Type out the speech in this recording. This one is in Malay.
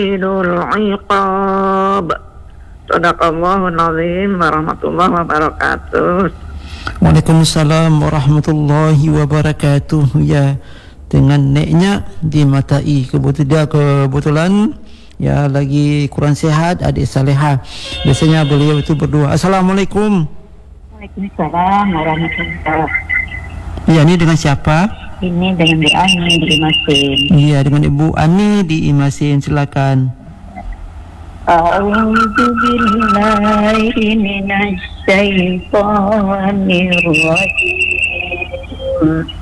Idul Iqab. Sadaqallahul azim warahmatullahi wabarakatuh. Waalaikumsalam warahmatullahi wabarakatuh. Ya, dengan naiknya di Matai kebetulan ya lagi kurang sihat adik Salehah. Biasanya beliau itu berdoa. Assalamualaikum. Waalaikumsalam warahmatullahi wabarakatuh. Ya, ini dengan siapa? Ini dengan Bu Ani di Imasin. Iya, dengan Ibu Ani di Imasin, silakan. A'udzu billahi minasy syaithanir rajim.